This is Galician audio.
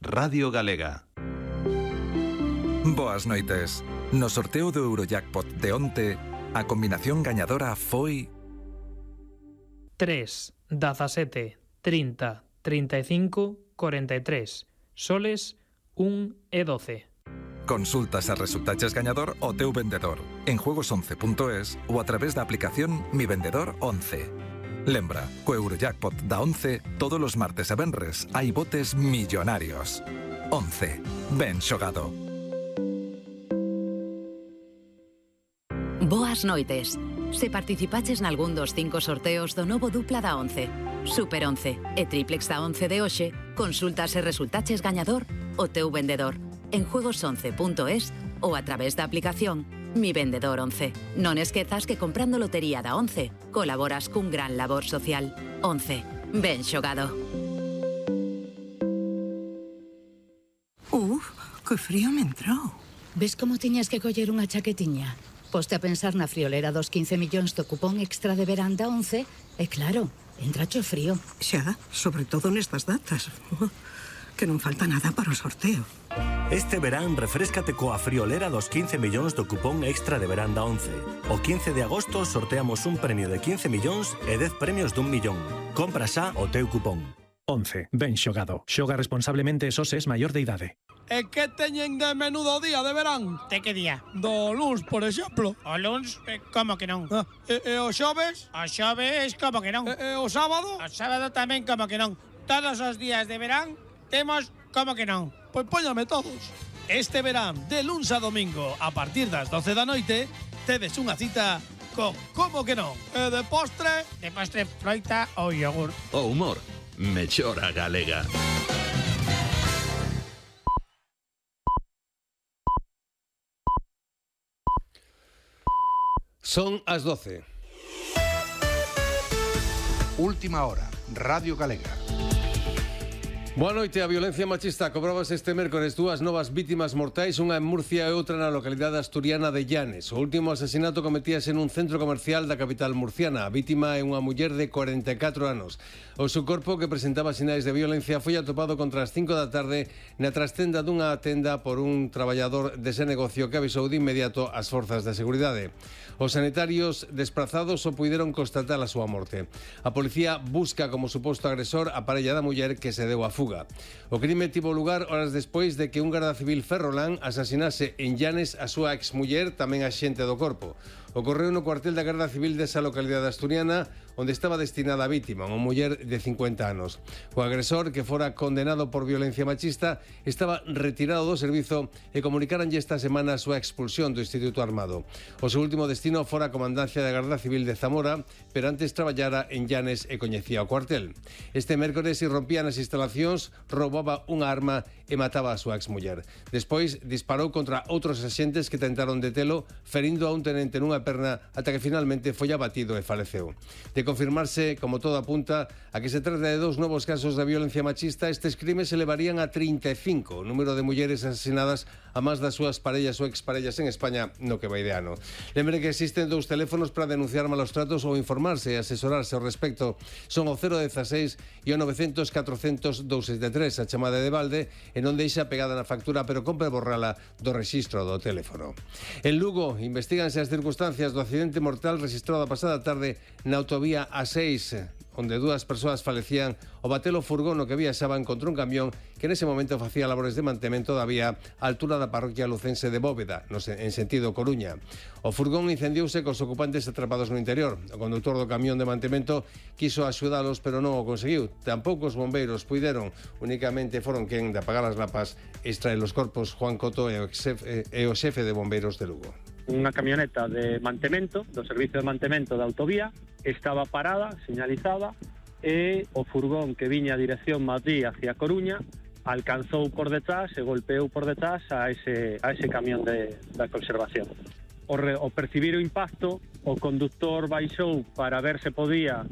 Radio Galega. Boas noites. No sorteo do Eurojackpot de onte, a combinación gañadora foi 3, 17, 30, 35, 43, soles 1 e 12. Consultas as resultaches gañador o teu vendedor en juegos11.es ou a través da aplicación Mi Vendedor 11. Lembra, co Eurojackpot da 11, todos os martes e venres hai botes millonarios. 11. Ben xogado. Boas noites. Se participaches nalgún dos 5 sorteos do novo dupla da 11, Super 11 e Triplex da 11 de hoxe, consulta se resultaches gañador o teu vendedor en juegos11.es ou a través da aplicación Mi Vendedor 11. Non esquezas que comprando lotería da 11 colaboras cun gran labor social. 11. Ben xogado. Que frío me entrou. Ves como tiñas que coller unha chaquetiña? Poste a pensar na friolera dos 15 millóns do cupón extra de verán da 11 e claro, entracho frío. Xa, sobre todo nestas datas. Que non falta nada para o sorteo. Este verán refréscate coa friolera dos 15 millóns do cupón extra de verán da 11. O 15 de agosto sorteamos un premio de 15 millóns e 10 premios de 1 millón. Compra xa o teu cupón. 11. Ben xogado. Xoga responsablemente SOS es maior de idade. E que teñen de menudo día de verán? De que día? Do luns, por exemplo. O luns? Como que non? E o xoves? O xoves, como que non? E o sábado? O sábado tamén, como que non. Todos os días de verán temos como que non. Pois póñame todos. Este verán, de luns a domingo, a partir das 12 da noite, tedes unha cita co como que non. E de postre? De postre, froita ou yogur. O humor, mellora galega. Son as 12. Última hora, Radio Galega. Boa noite. A violencia machista cobrabas este mércores dúas novas vítimas mortais, unha en Murcia e outra na localidade asturiana de Llanes. O último asesinato cometíase nun centro comercial da capital murciana. A vítima é unha muller de 44 anos. O seu corpo, que presentaba sinais de violencia, foi atopado contra as 5 da tarde na trastenda dunha tenda por un traballador dese negocio que avisou de inmediato as forzas de seguridade. Os sanitarios desprazados só puideron constatar a súa morte. A policía busca como suposto agresor a parella da muller que se deu a fuga. O crime tivo lugar horas despois de que un garda civil ferrolán asasinase en Llanes a súa exmuller, tamén a xente do corpo. Ocorreu no cuartel da Garda Civil desa localidade asturiana, onde estaba destinada a vítima, unha muller de 50 anos. O agresor, que fora condenado por violencia machista, estaba retirado do servizo e comunicaranlle esta semana a súa expulsión do Instituto Armado. O seu último destino fora a comandancia da Garda Civil de Zamora, pero antes traballara en Llanes e coñecía o cuartel. Este mércores irrompía nas instalacións, roubaba unha arma e mataba a súa exmuller. Despois disparou contra outros axentes que tentaron detelo, ferindo a un tenente nunha perna ata que finalmente foi abatido e faleceu. De confirmarse, como todo apunta, a que se trata de dous novos casos de violencia machista, estes crimes se levarían a 35 o número de mulleres asesinadas a máis das súas parellas ou exparellas en España no que vai de ano. Lembre que existen dous teléfonos para denunciar malos tratos ou informarse e asesorarse ao respecto. Son o 016 e o 900 400 273, a chamada de balde, e non deixa pegada na factura, pero compre borrala do rexistro do teléfono. En Lugo, investiganse as circunstancias do accidente mortal registrado a pasada tarde na autovía A6, onde dúas persoas falecían ao bater o furgón no que viaxaban contra un camión que nese momento facía labores de mantemento da vía á altura da parroquia lucense de Bóveda, en sentido Coruña. O furgón incendiouse cos ocupantes atrapados no interior. O condutor do camión de mantemento quiso axudalos, pero non o conseguiu. Tampouco os bombeiros puideron, únicamente foron quen de apagar as lapas e extraer os corpos. Juan Coto é o xefe de bombeiros de Lugo. Unha camioneta de mantemento, do servicio de mantemento da autovía, estaba parada, señalizada, e o furgón que viña a dirección Madrid hacia Coruña alcanzou por detrás e golpeou por detrás a ese camión da conservación. O percibir o impacto, o conductor baixou para ver se podía